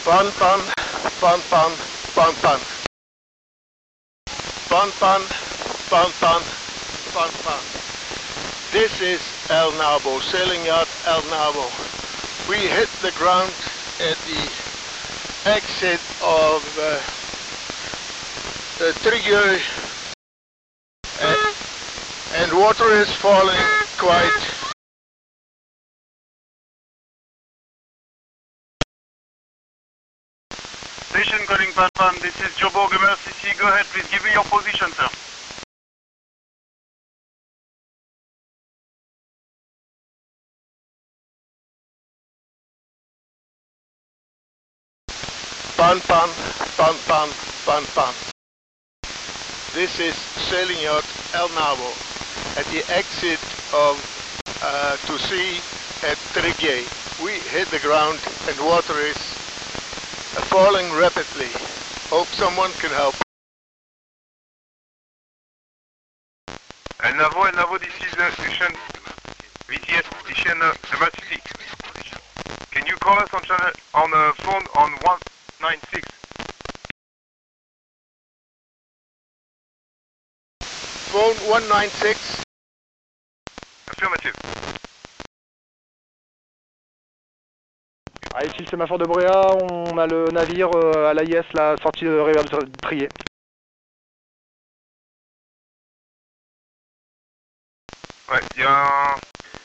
Pan pan, pan pan, pan pan. Pan pan, pan pan, pan pan. This is El Nabo, sailing yacht El Nabo. We hit the ground at the exit of the Trigueux, and water is falling quite. Station calling Pan Pan, this is Joburg MRCC, go ahead please, give me your position sir. Pan pan, pan pan, pan pan. This is sailing yacht El Nabo at the exit of to sea at Trigueux. We hit the ground and water is falling rapidly. Hope someone can help. El Navo, this is station VTS, station MRCC. Can you call us on channel on phone on 196? Phone 196. Affirmative. Ah, ici le sémaphore de Bréa, on a le navire à l'AIS, la sortie de rivière de Trier. Ouais, il y a un